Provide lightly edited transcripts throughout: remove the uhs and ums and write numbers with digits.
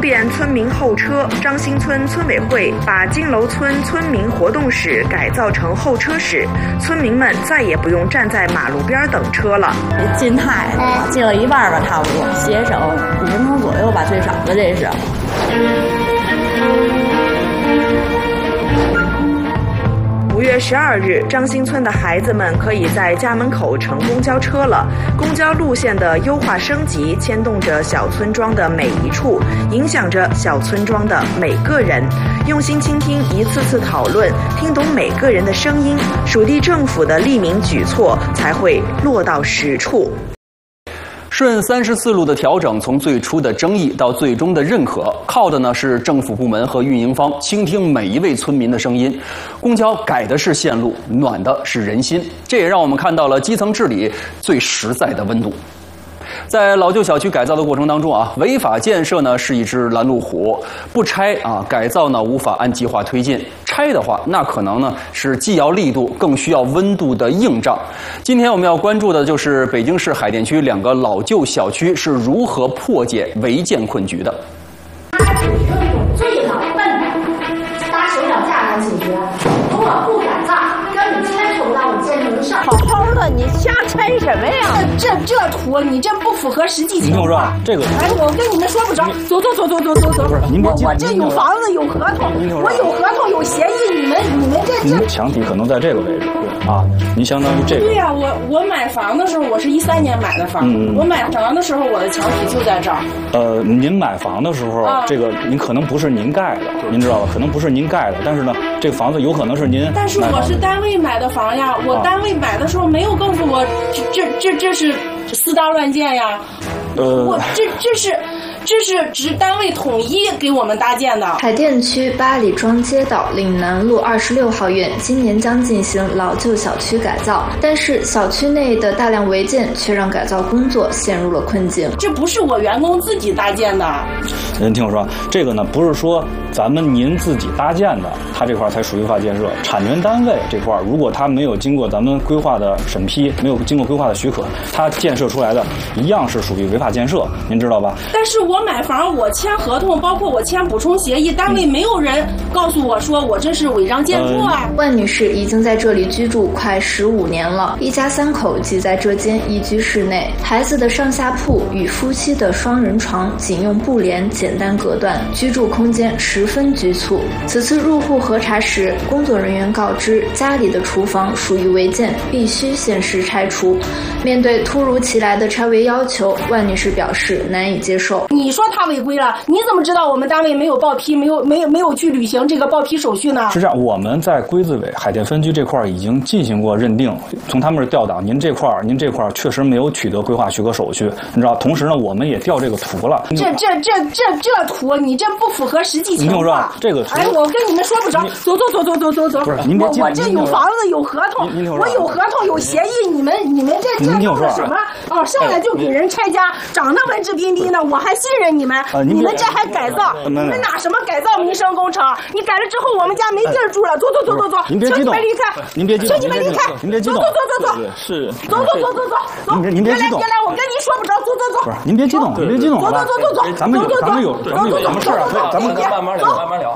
便村民候车，张新村村委会把金楼村村民活动室改造成候车室，村民们再也不用站在马路边等车了。 进太多，进了一半吧，差不多，携手5分钟左右吧，最少的这是。 5月12日，张新村的孩子们可以在家门口乘公交车了。公交路线的优化升级牵动着小村庄的每一处，影响着小村庄的每个人。用心倾听，一次次讨论，听懂每个人的声音，属地政府的利民举措才会落到实处。 顺34路的调整，从最初的争议到最终的认可，靠的呢是政府部门和运营方倾听每一位村民的声音。公交改的是线路，暖的是人心，这也让我们看到了基层治理最实在的温度。在老旧小区改造的过程当中啊，违法建设呢是一只拦路虎，不拆啊，改造呢无法按计划推进；拆的话，那可能呢是既要力度，更需要温度的硬仗。今天我们要关注的就是北京市海淀区2个老旧小区是如何破解违建困局的。 最老笨的，搭手脚架来解决，如果不改造，根本牵扯不到我建筑的事儿。 好好的，你瞎拆什么呀？ 这图你这不符合实际情况。 你听我说，这个哎，我跟你们说不着，走。 不是，您别急， 我这有房子有合同，我有合同有协议，你们这墙体可能在这个位置啊，您相当于这个。 对呀，我买房的时候，我是13年买的房，我买房的时候我的墙体就在这儿。 您买房的时候，这个您可能不是您盖的，您知道吧？可能不是您盖的，但是呢，这个房子有可能是您。 但是我是单位买的房呀，我单位买的时候没有告诉我，这是私搭乱建呀。我这是指单位统一给我们搭建的。 海淀区八里庄街道岭南路26号院今年将进行老旧小区改造，但是小区内的大量违建却让改造工作陷入了困境。 这不是我员工自己搭建的。 您听我说，这个呢不是说您自己搭建的，它这块才属于违法建设。产权单位这块，如果它没有经过咱们规划的审批，没有经过规划的许可，它建设出来的一样是属于违法建设，您知道吧？ 但是我买房，我签合同，包括我签补充协议，单位没有人告诉我说我这是违章建筑啊。 万女士已经在这里居住快15年了，一家3口挤在这间一居室内，孩子的上下铺与夫妻的双人床仅用布帘简单隔断，居住空间十分局促。此次入户核查时，工作人员告知家里的厨房属于违建，必须限时拆除。面对突如其来的拆违要求，万女士表示难以接受。 你说他违规了，你怎么知道我们单位没有报批，没有去履行这个报批手续呢？ 是这样，我们在规资委海淀分区这块已经进行过认定，从他们这调档，您这块确实没有取得规划许可手续，你知道。同时呢，我们也调这个图了。 这图你这不符合实际情况。 您听我说，这个图， 哎，我跟你们说不着，走。 不是，您别急， 我这有房子有合同，我有合同有协议，你们这弄的什么？哦，上来就给人拆家，长得文质彬彬的，我还信任你们。你们这还改造？你们拿什么改造民生工程？你改了之后，我们家没地儿住了。走。 您别激动，您别激动， 求你们离开， 您别激动。 走。 是。 走。 您别激动。 别来，我跟你说不着。走。 不是，您别激动，好吧？ 走。 咱们有什么事啊？咱们慢慢聊。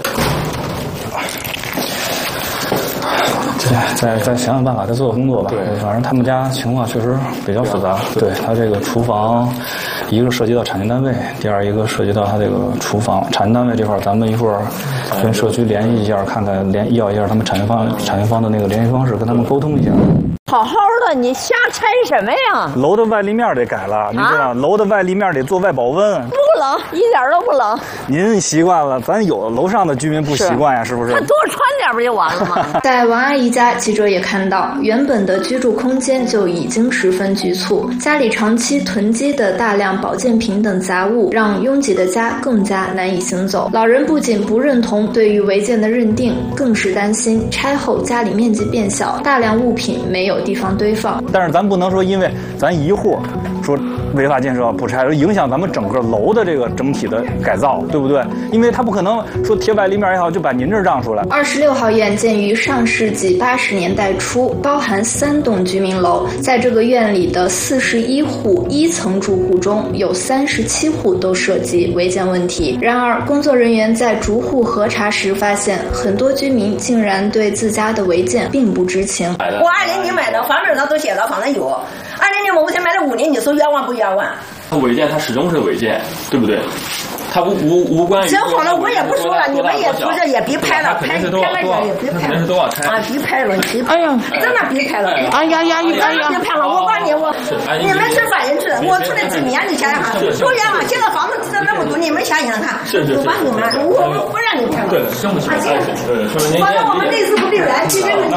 再想想办法，再做做工作吧。对，反正他们家情况确实比较复杂。对，他这个厨房，一个涉及到产权单位，第二一个涉及到他这个厨房。产权单位这块，咱们一会儿跟社区联系一下，看看要一下他们产权方的那个联系方式，跟他们沟通一下。 好好的，你瞎拆什么呀？ 楼的外立面得改了，你知道，楼的外立面得做外保温。 不冷，一点都不冷。 您习惯了，咱有楼上的居民不习惯呀，是不是？ 他多穿点不就完了吗？ 在王阿姨家，记者也看到，原本的居住空间就已经十分局促，家里长期囤积的大量保健品等杂物，让拥挤的家更加难以行走。老人不仅不认同对于违建的认定，更是担心拆后家里面积变小，大量物品没有地方堆放。 但是咱不能说因为咱一户说违法建设不拆，影响咱们整个楼的这个整体的改造，对不对？因为它不可能说贴白立面也好，就把您这儿让出来。 26号院建于上世纪80年代初，包含3栋居民楼。在这个院里的41户1层住户中，有37户都涉及违建问题。然而，工作人员在逐户核查时发现，很多居民竟然对自家的违建并不知情。 我20年买的房本上都写了，房子有。20年我才买了5年，你说冤枉不冤枉？ 他违建，他始终是违建，对不对？他无关于。 行好了，我也不说了，你们也出这也别拍了，拍了也别拍了， 都要拆啊！别拍了，别哎呀， 真的别拍了！ 哎呀， 别拍了！我告诉你，你们是法人去，我出来几年，你想想看，多冤枉！现在房子值那么多，你们想想看，我把你们，我不让你拍了。 对，行不行？ 反正我们这次不对人，其实问题。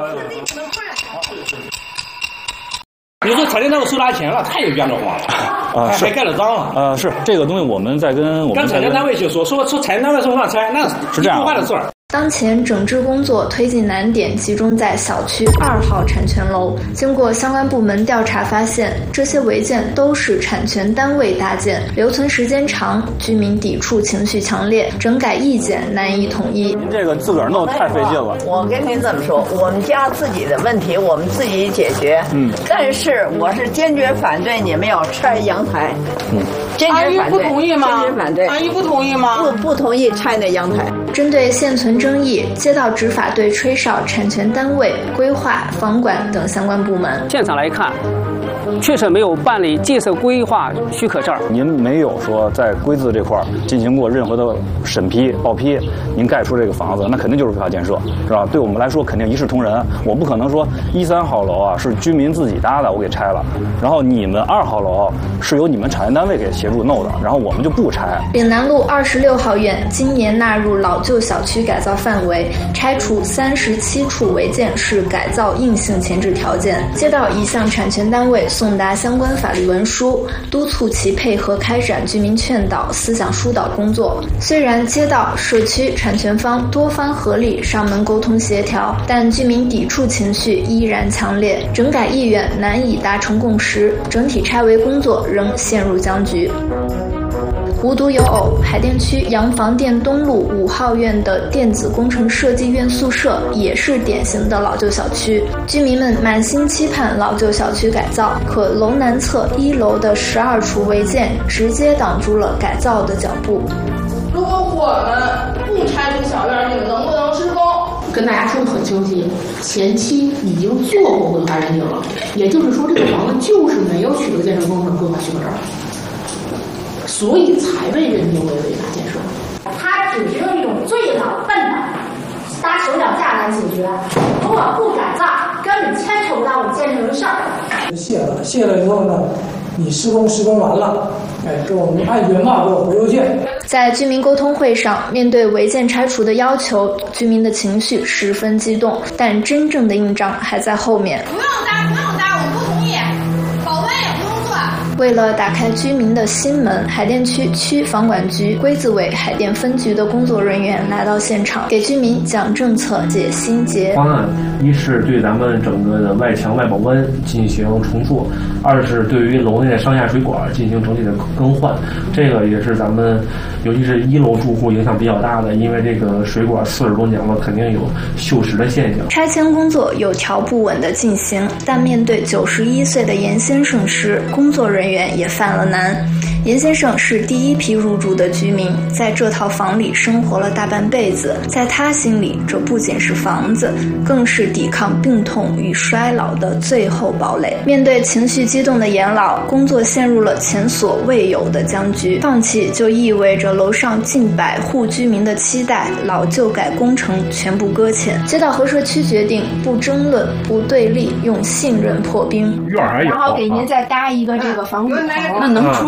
你说拆迁单位收他钱了，他也冤得慌了，还盖了章了。 是这个东西，我们在跟我们拆迁单位去说拆迁单位说让拆，那是这样的事儿。 当前整治工作推进难点集中在小区2号产权楼。经过相关部门调查发现，这些违建都是产权单位搭建，留存时间长，居民抵触情绪强烈，整改意见难以统一。 您这个自个儿弄太费劲了。 我跟您这么说，我们家自己的问题我们自己解决。但是我是坚决反对你们要拆阳台。坚决反对。 不同意吗？ 坚决反对。 阿姨不同意吗？ 不同意拆那阳台。 针对现存争议，街道执法队吹哨产权单位、规划、房管等相关部门。 现场来看，确实没有办理建设规划许可证。 您没有说在规字这块进行过任何的审批、报批，您盖出这个房子，那肯定就是违法建设，是吧？对我们来说肯定一视同仁。我不可能说13号楼啊是居民自己搭的，我给拆了，然后你们2号楼是由你们产权单位给协助弄的，然后我们就不拆。 岭南路26号院今年纳入老旧小区改造范围，拆除37处违建是改造硬性前置条件。街道已向产权单位送达相关法律文书，督促其配合开展居民劝导、思想疏导工作。虽然街道、社区、产权方多方合力上门沟通协调，但居民抵触情绪依然强烈，整改意愿难以达成共识，整体拆违工作仍陷入僵局。无独有偶，海淀区洋房店东路5号院的电子工程设计院宿舍也是典型的老旧小区，居民们满心期盼老旧小区改造，可楼南侧1楼的12处违建直接挡住了改造的脚步。 如果我们不拆除小院，你们能不能施工？跟大家说的很清晰，前期已经做过规划认定了，也就是说这个房子就是没有取得建设工程规划许可证。所以才被认定为违法建设。 他只是用一种最老笨的搭手脚架来解决，如果不改造，根本牵扯不到我建设的事儿。 卸了以后呢，你施工完了，给我们按原码给我回邮件。 在居民沟通会上，面对违建拆除的要求，居民的情绪十分激动，但真正的硬仗还在后面。 不用搭，我不同意，保温也不用做。 为了打开居民的心门，海淀区区房管局规字委海淀分局的工作人员来到现场，给居民讲政策、解心结。 方案一是对咱们整个的外墙外保温进行重做，二是对于楼内的上下水管进行整体的更换。这个也是咱们尤其是1楼住户影响比较大的，因为这个水管40多年了，肯定有锈蚀的现象。 拆迁工作有条不紊地进行，但面对91岁的严先生时，工作人员也犯了难。严先生是第一批入住的居民，在这套房里生活了大半辈子，在他心里，这不仅是房子，更是抵抗病痛与衰老的最后堡垒。面对情绪激动的严老，工作陷入了前所未有的僵局。放弃就意味着楼上近100户居民的期待，老旧改工程全部搁浅。街道和社区决定不争论、不对立，用信任破冰。 然后给您再搭一个这个防雨棚， 那能出去吗？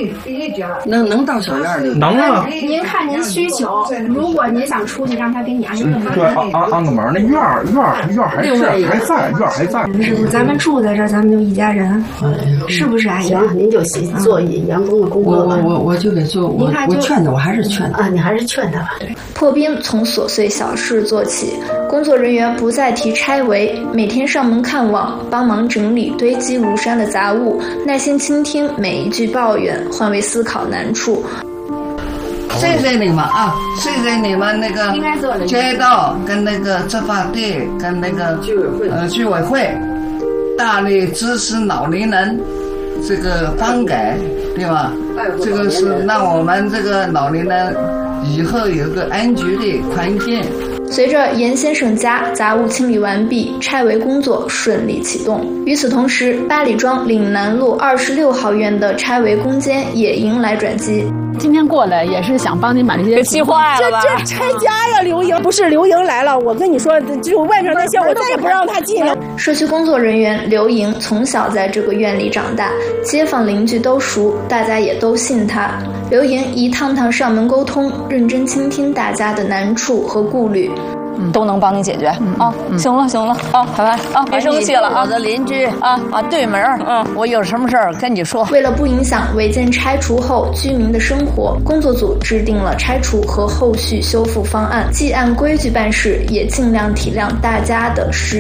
能到小院里？ 能啊。 您看您需求，如果您想出去，让他给你安个门。 对，安个门，那院还在。 是不是？咱们住在这儿，咱们就一家人，是不是阿姨？ 行，您就做员工的工作吧。 我就给做，我劝他，我还是劝他啊，你还是劝他吧。对。 破冰从琐碎小事做起，工作人员不再提拆围，每天上门看望，帮忙整理堆积如山的杂物，耐心倾听每一句抱怨，换位思考难处。 谢谢你们啊！谢谢你们那个街道跟那个执法队跟那个居委会大力支持老年人这个翻改，对吧？这个是让我们这个老年人以后有个安居的环境。 随着严先生家杂物清理完毕，拆围工作顺利启动。与此同时，八里庄岭南路26号院的拆围攻坚也迎来转机。 今天过来也是想帮您把这些气坏了吧？这拆家呀，刘莹不是刘莹来了，我跟你说，就外面那些我再也不让他进了。 社区工作人员刘莹从小在这个院里长大，街坊邻居都熟，大家也都信她。刘莹一趟趟上门沟通，认真倾听大家的难处和顾虑。 都能帮你解决啊！行了啊，拜拜啊！别生气了啊！ 我的邻居对门我有什么事儿跟你说。 为了不影响违建拆除后居民的生活，工作组制定了拆除和后续修复方案，既按规矩办事，也尽量体谅大家的实